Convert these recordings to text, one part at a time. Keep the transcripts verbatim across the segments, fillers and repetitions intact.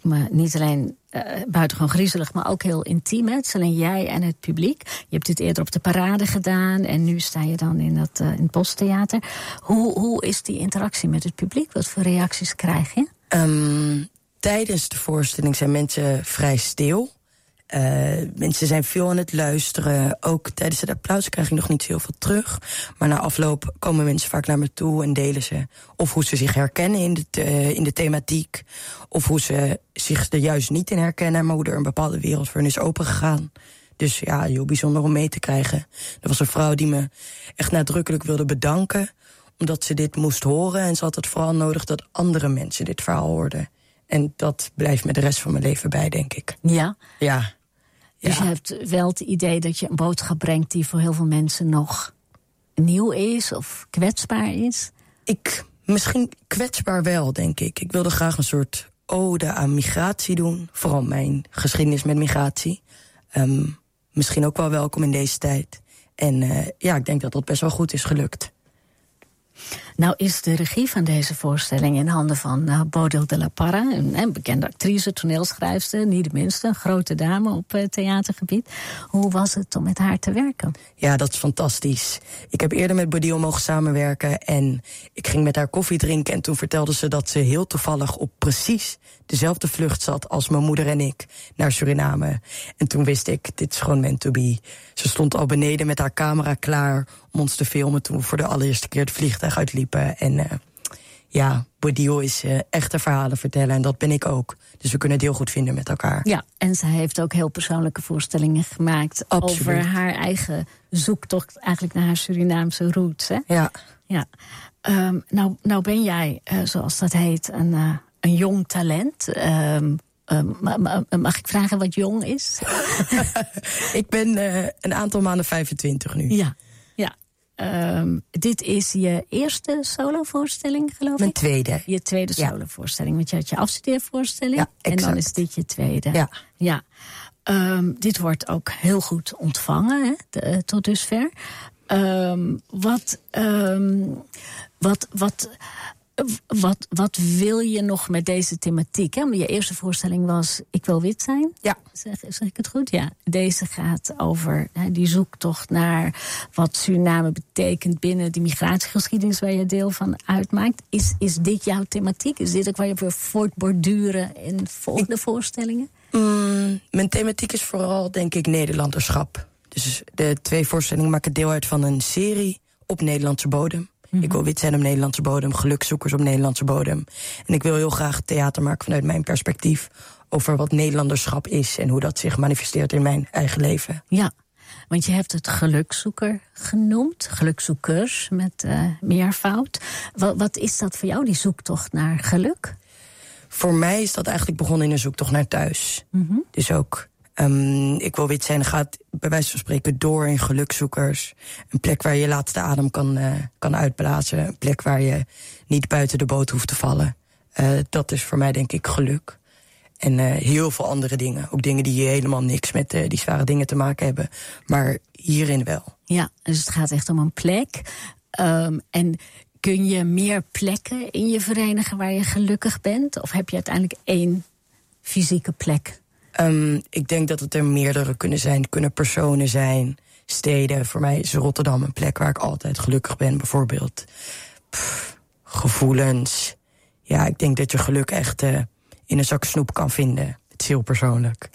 lijkt me niet alleen uh, buitengewoon griezelig, maar ook heel intiem. Hè? Het is alleen jij en het publiek. Je hebt dit eerder op de parade gedaan en nu sta je dan in, dat, uh, in het Bostheater. Hoe, hoe is die interactie met het publiek? Wat voor reacties krijg je? Um, tijdens de voorstelling zijn mensen vrij stil. Uh, mensen zijn veel aan het luisteren. Ook tijdens het applaus krijg ik nog niet heel veel terug. Maar na afloop komen mensen vaak naar me toe en delen ze of hoe ze zich herkennen in de, uh, in de thematiek, of hoe ze zich er juist niet in herkennen, maar hoe er een bepaalde wereld voor hen is opengegaan. Dus ja, heel bijzonder om mee te krijgen. Er was een vrouw die me echt nadrukkelijk wilde bedanken, omdat ze dit moest horen. En ze had het vooral nodig dat andere mensen dit verhaal hoorden. En dat blijft me de rest van mijn leven bij, denk ik. Ja? Ja. Dus ja. je hebt wel het idee dat je een boodschap brengt die voor heel veel mensen nog nieuw is of kwetsbaar is? Ik, misschien kwetsbaar wel, denk ik. Ik wilde graag een soort ode aan migratie doen. Vooral mijn geschiedenis met migratie. Um, misschien ook wel welkom in deze tijd. En uh, ja, ik denk dat dat best wel goed is gelukt. Nou is de regie van deze voorstelling in handen van uh, Bodil de la Parra, een, een bekende actrice, toneelschrijfster, niet de minste, een grote dame op uh, theatergebied. Hoe was het om met haar te werken? Ja, dat is fantastisch. Ik heb eerder met Bodil mogen samenwerken en ik ging met haar koffie drinken en toen vertelde ze dat ze heel toevallig op precies dezelfde vlucht zat als mijn moeder en ik naar Suriname. En toen wist ik, dit is gewoon meant to be. Ze stond al beneden met haar camera klaar om ons te filmen toen we voor de allereerste keer het vliegtuig uitliepen. En uh, ja, Bodil is uh, echte verhalen vertellen en dat ben ik ook. Dus we kunnen het heel goed vinden met elkaar. Ja, en ze heeft ook heel persoonlijke voorstellingen gemaakt. Absoluut. Over haar eigen zoektocht eigenlijk naar haar Surinaamse roots. Hè? Ja. ja. Um, nou, nou ben jij, uh, zoals dat heet, een, uh, een jong talent. Um, um, mag ik vragen wat jong is? Ik ben uh, een aantal maanden vijfentwintig nu. Ja, ja. Um, dit is je eerste solovoorstelling, geloof Mijn ik? Mijn tweede. Je tweede ja. solovoorstelling, want je had je afstudeervoorstelling. Ja, en exact. dan is dit je tweede. Ja. ja. Um, dit wordt ook heel goed ontvangen, hè, de, tot dusver. Um, wat, um, wat, wat, wat, wat wil je nog met deze thematiek? Hè? Je eerste voorstelling was Ik wil wit zijn. Ja. Zeg, zeg ik het goed? Ja. Deze gaat over hè, die zoektocht naar wat Suriname betekent binnen die migratiegeschiedenis waar je deel van uitmaakt. Is, is dit jouw thematiek? Is dit ook waar je voor voortborduren in volgende ik, voorstellingen? Mm, mijn thematiek is vooral, denk ik, Nederlanderschap. Dus de twee voorstellingen maken deel uit van een serie op Nederlandse bodem. Mm-hmm. Ik wil wit zijn op Nederlandse bodem, gelukzoekers op Nederlandse bodem. En ik wil heel graag theater maken vanuit mijn perspectief over wat Nederlanderschap is en hoe dat zich manifesteert in mijn eigen leven. Ja, want je hebt het gelukzoeker genoemd, gelukzoekers met uh, meervoud. Wat, wat is dat voor jou, die zoektocht naar geluk? Voor mij is dat eigenlijk begonnen in een zoektocht naar thuis. Mm-hmm. Dus ook Um, ik wil wit zijn, gaat bij wijze van spreken door in gelukzoekers. Een plek waar je je laatste adem kan, uh, kan uitblazen. Een plek waar je niet buiten de boot hoeft te vallen. Uh, dat is voor mij denk ik geluk. En uh, heel veel andere dingen. Ook dingen die helemaal niks met uh, die zware dingen te maken hebben. Maar hierin wel. Ja, dus het gaat echt om een plek. Um, en kun je meer plekken in je verenigen waar je gelukkig bent? Of heb je uiteindelijk één fysieke plek? Um, ik denk dat het er meerdere kunnen zijn. Het kunnen personen zijn, steden. Voor mij is Rotterdam een plek waar ik altijd gelukkig ben, bijvoorbeeld. Pff, gevoelens. Ja, ik denk dat je geluk echt uh, in een zak snoep kan vinden. Het is heel persoonlijk.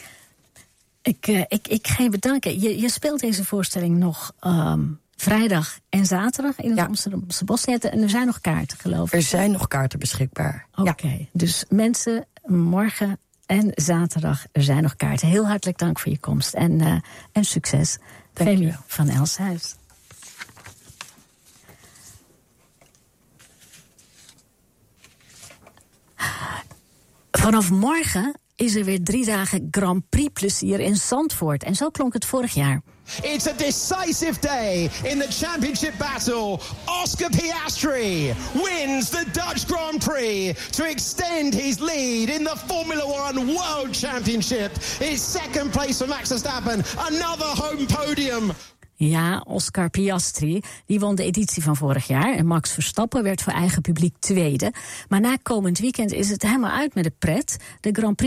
Ik, uh, ik, ik ga je bedanken. Je, je speelt deze voorstelling nog um, vrijdag en zaterdag in het ja. Amsterdamse Bostheater. En er zijn nog kaarten, geloof ik. Er zijn nog kaarten beschikbaar. Oké, okay. Ja. Dus mensen, morgen en zaterdag, er zijn nog kaarten. Heel hartelijk dank voor je komst en, uh, en succes. Femi van Elshuis. Vanaf morgen is er weer drie dagen Grand Prix plezier in Zandvoort. En zo klonk het vorig jaar. It's a decisive day in the championship battle. Oscar Piastri wins the Dutch Grand Prix to extend his lead in the Formula One World Championship. It's second place for Max Verstappen, another home podium. Ja, Oscar Piastri, die won de editie van vorig jaar. En Max Verstappen werd voor eigen publiek tweede. Maar na komend weekend is het helemaal uit met de pret. De Grand Prix